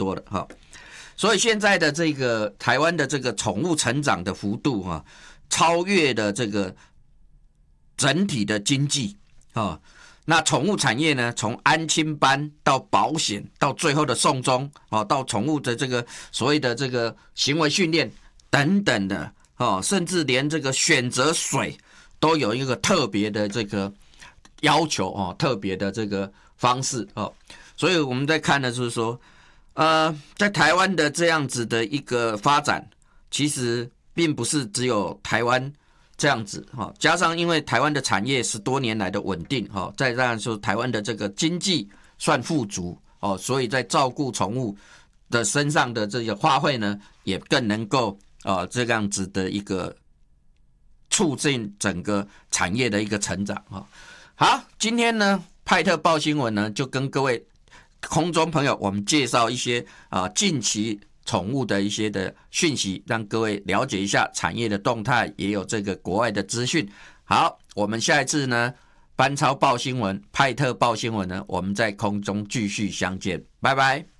多了哈。所以现在的这个台湾的这个宠物成长的幅度哈，超越了这个整体的经济啊。那宠物产业呢，从安亲班到保险，到最后的送终到宠物的这个所谓的这个行为训练等等的甚至连这个选择水都有一个特别的这个要求特别的这个方式所以我们在看的就是说，在台湾的这样子的一个发展，其实并不是只有台湾这样子加上因为台湾的产业10多年来的稳定再加上说台湾的这个经济算富足所以在照顾宠物的身上的这个花费呢，也更能够这样子的一个促进整个产业的一个成长好，今天呢派特报新闻呢，就跟各位空中朋友我们介绍一些近期宠物的一些的讯息，让各位了解一下产业的动态，也有这个国外的资讯。好，我们下一次呢，班超报新闻、派特报新闻呢，我们在空中继续相见，拜拜。